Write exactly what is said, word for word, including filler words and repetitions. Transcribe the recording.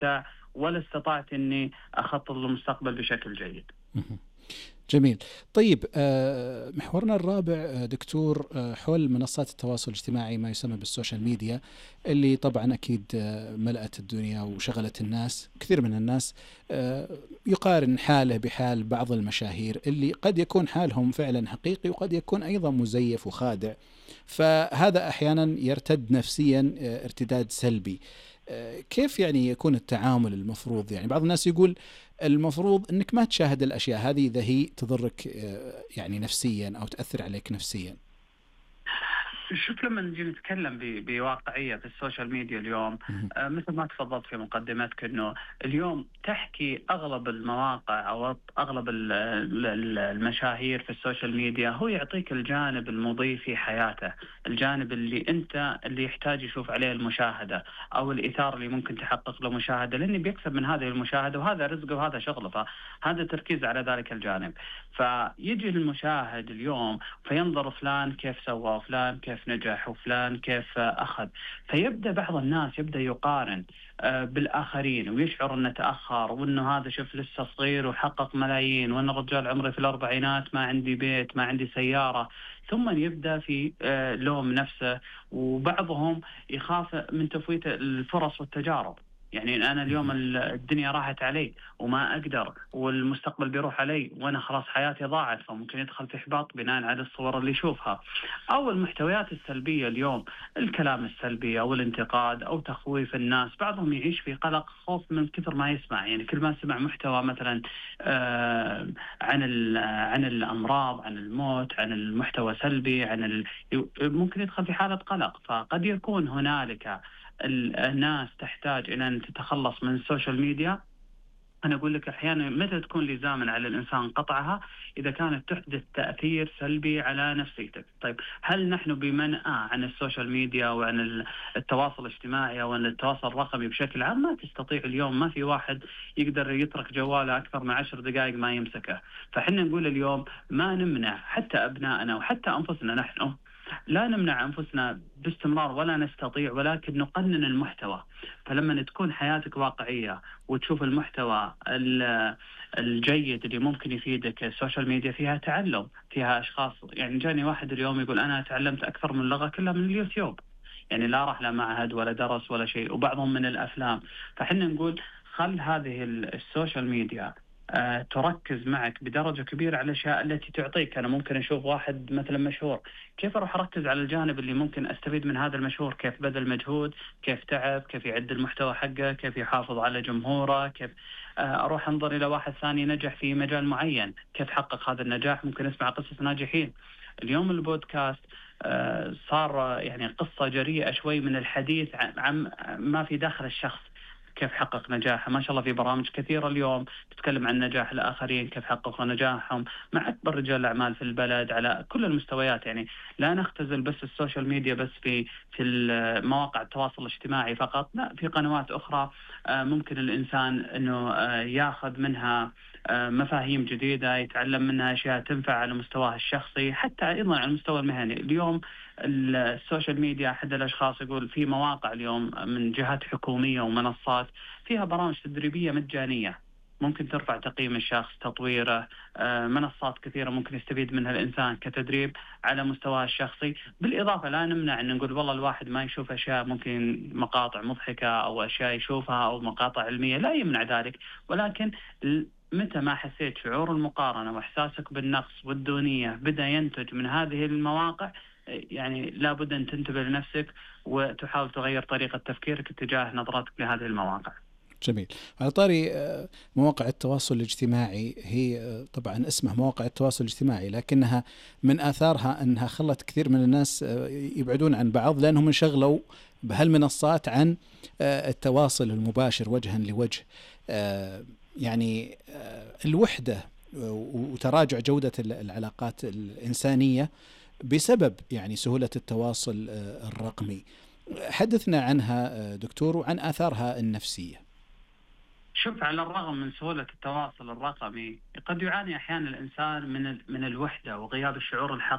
ولا استطعت أني أخطط للمستقبل بشكل جيد. جميل. طيب محورنا الرابع دكتور حول منصات التواصل الاجتماعي، ما يسمى بالسوشيال ميديا، اللي طبعا أكيد ملأت الدنيا وشغلت الناس. كثير من الناس يقارن حاله بحال بعض المشاهير اللي قد يكون حالهم فعلا حقيقي وقد يكون أيضا مزيف وخادع، فهذا أحيانا يرتد نفسيا ارتداد سلبي. كيف يعني يكون التعامل المفروض؟ يعني بعض الناس يقول المفروض أنك ما تشاهد الأشياء هذه إذا هي تضرك يعني نفسيا أو تأثر عليك نفسيا. شوف، لما نجي نتكلم بواقعية في السوشيال ميديا اليوم، آه مثل ما تفضلت في مقدمتك أنه اليوم تحكي أغلب المواقع أو أغلب المشاهير في السوشيال ميديا هو يعطيك الجانب المضيء في حياته، الجانب اللي أنت اللي يحتاج يشوف عليه المشاهدة أو الإثارة اللي ممكن تحقق له مشاهدة، لأنه بيكسب من هذه المشاهدة وهذا رزقه وهذا شغله، فهذا تركيز على ذلك الجانب. فيجي المشاهد اليوم فينظر فلان كيف سوى، فلان كيف نجح، وفلان كيف أخذ، فيبدأ بعض الناس يبدأ يقارن بالآخرين ويشعر أنه تأخر، وأنه هذا شوف لسه صغير وحقق ملايين، وأن الرجال عمري في الأربعينات ما عندي بيت ما عندي سيارة، ثم يبدأ في لوم نفسه. وبعضهم يخاف من تفويت الفرص والتجارب، يعني أنا اليوم الدنيا راحت علي وما أقدر والمستقبل بيروح علي وأنا خلاص حياتي ضاعت، فممكن يدخل في إحباط بناء على الصور اللي يشوفها أو المحتويات السلبية اليوم، الكلام السلبي أو الانتقاد أو تخويف الناس. بعضهم يعيش في قلق خوف من كثر ما يسمع، يعني كل ما سمع محتوى مثلا آه عن عن الأمراض، عن الموت، عن المحتوى سلبي، عن ال... ممكن يدخل في حالة قلق. فقد يكون هنالك الناس تحتاج إلى أن تتخلص من السوشيال ميديا. أنا أقول لك أحيانا متى تكون لزاما على الإنسان قطعها؟ إذا كانت تحدث تأثير سلبي على نفسيتك. طيب هل نحن بمنأى عن السوشيال ميديا وعن التواصل الاجتماعي وعن التواصل الرقمي بشكل عام؟ ما تستطيع اليوم، ما في واحد يقدر يترك جواله أكثر من عشر دقائق ما يمسكه. فحنا نقول اليوم ما نمنع حتى أبنائنا وحتى أنفسنا، نحن لا نمنع أنفسنا باستمرار ولا نستطيع، ولكن نقنن المحتوى. فلما تكون حياتك واقعية وتشوف المحتوى الجيد اللي ممكن يفيدك، السوشيال ميديا فيها تعلم، فيها أشخاص، يعني جاني واحد اليوم يقول أنا تعلمت أكثر من لغة كلها من اليوتيوب، يعني لا راح لا معهد ولا درس ولا شيء، وبعضهم من الأفلام. فحنا نقول خل هذه السوشيال ميديا أه تركز معك بدرجة كبيرة على الأشياء التي تعطيك. أنا ممكن أشوف واحد مثلا مشهور، كيف أروح أركز على الجانب اللي ممكن أستفيد من هذا المشهور، كيف بذل مجهود، كيف تعب، كيف يعد المحتوى حقه، كيف يحافظ على جمهوره، كيف أه أروح أنظر إلى واحد ثاني نجح في مجال معين، كيف حقق هذا النجاح، ممكن أسمع قصص ناجحين. اليوم البودكاست أه صار يعني قصة جريئة شوي من الحديث عن ما في داخل الشخص، كيف حقق نجاحه. ما شاء الله في برامج كثيرة اليوم تتكلم عن نجاح الآخرين، كيف حققوا نجاحهم مع أكبر رجال الأعمال في البلد على كل المستويات. يعني لا نختزل بس السوشيال ميديا بس في في مواقع التواصل الاجتماعي فقط، لا، في قنوات أخرى ممكن الإنسان أنه ياخذ منها مفاهيم جديدة، يتعلم منها أشياء تنفع على مستواه الشخصي حتى أيضا على المستوى المهني. اليوم السوشيال ميديا أحد الأشخاص يقول في مواقع اليوم من جهات حكومية ومنصات فيها برامج تدريبية مجانية ممكن ترفع تقييم الشخص، تطويره، منصات كثيرة ممكن يستفيد منها الإنسان كتدريب على مستواه الشخصي. بالإضافة لا نمنع أن نقول والله الواحد ما يشوف أشياء، ممكن مقاطع مضحكة أو أشياء يشوفها أو مقاطع علمية، لا يمنع ذلك، ولكن متى ما حسيت شعور المقارنة وإحساسك بالنقص والدونية بدأ ينتج من هذه المواقع، يعني لابد أن تنتبه لنفسك وتحاول تغير طريقة تفكيرك اتجاه نظرتك لهذه المواقع. جميل. على طاري مواقع التواصل الاجتماعي، هي طبعا اسمها مواقع التواصل الاجتماعي، لكنها من آثارها أنها خلت كثير من الناس يبعدون عن بعض لأنهم انشغلوا بهالمنصات عن التواصل المباشر وجها لوجه. يعني الوحدة وتراجع جودة العلاقات الإنسانية بسبب يعني سهولة التواصل الرقمي. حدثنا عنها دكتور وعن آثارها النفسية. شوف، على الرغم من سهولة التواصل الرقمي قد يعاني أحيانا الإنسان من من الوحدة وغياب الشعور الحقيقي